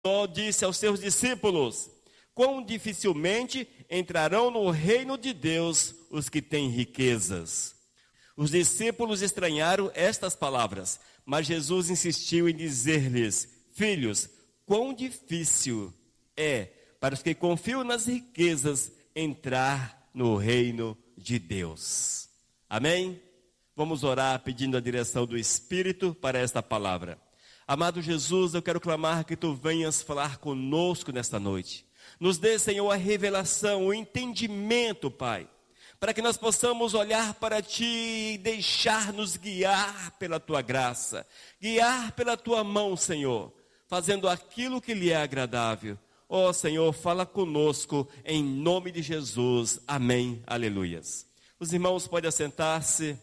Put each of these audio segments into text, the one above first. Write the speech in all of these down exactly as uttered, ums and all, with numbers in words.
Senhor disse aos seus discípulos: quão dificilmente entrarão no reino de Deus os que têm riquezas. Os discípulos estranharam estas palavras, mas Jesus insistiu em dizer-lhes: filhos, quão difícil é para os que confiam nas riquezas entrar no reino de Deus. Amém? Vamos orar pedindo a direção do Espírito para esta palavra. Amado Jesus, eu quero clamar que Tu venhas falar conosco nesta noite. Nos dê, Senhor, a revelação, o entendimento, Pai, para que nós possamos olhar para Ti e deixar-nos guiar pela Tua graça, guiar pela Tua mão, Senhor, fazendo aquilo que lhe é agradável. Ó oh, Senhor, fala conosco em nome de Jesus. Amém. Aleluias. Os irmãos podem assentar-se.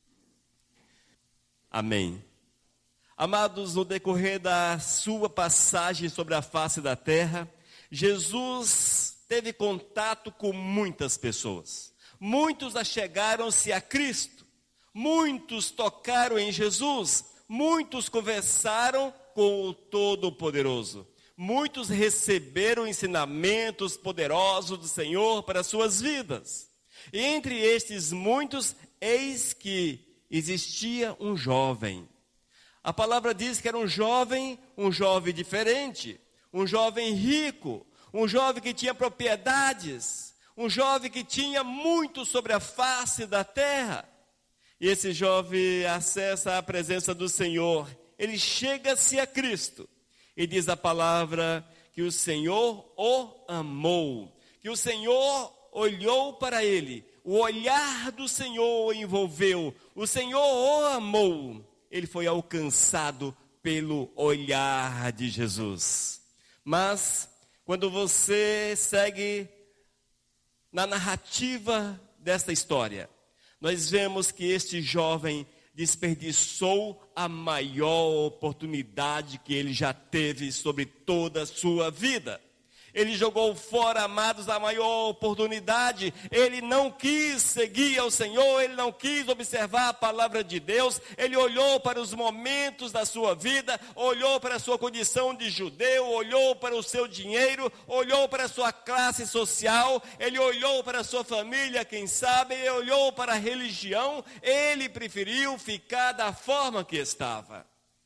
Amém. Amados, no decorrer da sua passagem sobre a face da terra, Jesus teve contato com muitas pessoas. Muitos achegaram-se a Cristo, muitos tocaram em Jesus, muitos conversaram com o Todo-Poderoso, muitos receberam ensinamentos poderosos do Senhor para suas vidas. E entre estes muitos, eis que existia um jovem. A palavra diz que era um jovem, um jovem diferente, um jovem rico, um jovem que tinha propriedades, um jovem que tinha muito sobre a face da terra. E esse jovem acessa a presença do Senhor, ele chega-se a Cristo, e diz a palavra que o Senhor o amou, que o Senhor olhou para ele, o olhar do Senhor o envolveu, o Senhor o amou. Ele foi alcançado pelo olhar de Jesus. Mas, quando você segue na narrativa desta história, nós vemos que este jovem desperdiçou a maior oportunidade que ele já teve sobre toda a sua vida. Ele jogou fora, amados, a maior oportunidade. Ele não quis seguir ao Senhor, ele não quis observar a palavra de Deus. Ele olhou para os momentos da sua vida, olhou para a sua condição de judeu, olhou para o seu dinheiro, olhou para a sua classe social, ele olhou para a sua família, quem sabe, ele olhou para a religião. Ele preferiu ficar da forma que estava.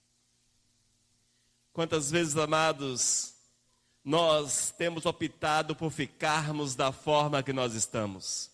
Quantas vezes, amados, nós temos optado por ficarmos da forma que nós estamos?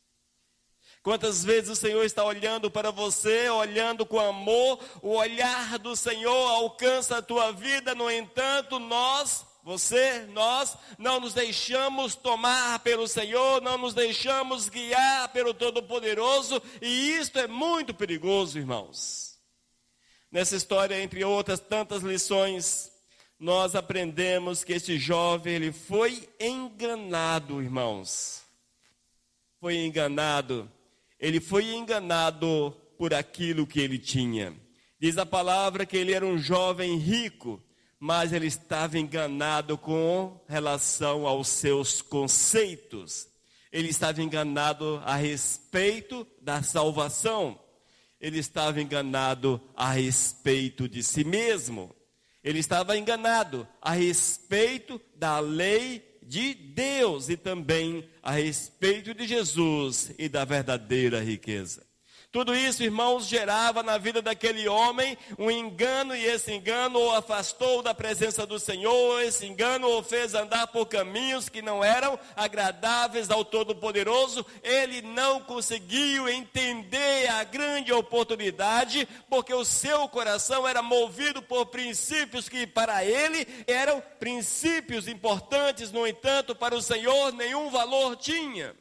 Quantas vezes o Senhor está olhando para você, olhando com amor, o olhar do Senhor alcança a tua vida, no entanto, nós, você, nós, não nos deixamos tomar pelo Senhor, não nos deixamos guiar pelo Todo-Poderoso, e isto é muito perigoso, irmãos. Nessa história, entre outras tantas lições, nós aprendemos que este jovem, ele foi enganado, irmãos. Foi enganado. Ele foi enganado por aquilo que ele tinha. Diz a palavra que ele era um jovem rico, mas ele estava enganado com relação aos seus conceitos. Ele estava enganado a respeito da salvação. Ele estava enganado a respeito de si mesmo. Ele estava enganado a respeito da lei de Deus e também a respeito de Jesus e da verdadeira riqueza. Tudo isso, irmãos, gerava na vida daquele homem um engano, e esse engano o afastou da presença do Senhor, esse engano o fez andar por caminhos que não eram agradáveis ao Todo-Poderoso. Ele não conseguiu entender a grande oportunidade, porque o seu coração era movido por princípios que para ele eram princípios importantes, no entanto, para o Senhor nenhum valor tinha.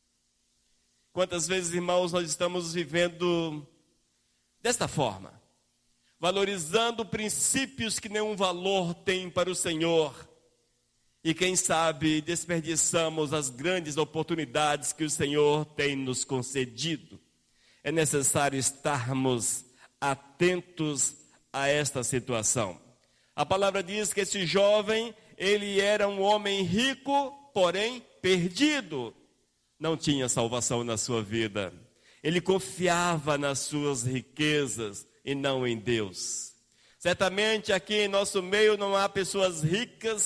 Quantas vezes, irmãos, nós estamos vivendo desta forma, valorizando princípios que nenhum valor tem para o Senhor, e quem sabe desperdiçamos as grandes oportunidades que o Senhor tem nos concedido. É necessário estarmos atentos a esta situação. A palavra diz que esse jovem, ele era um homem rico, porém perdido. Não tinha salvação na sua vida. Ele confiava nas suas riquezas e não em Deus. Certamente aqui em nosso meio não há pessoas ricas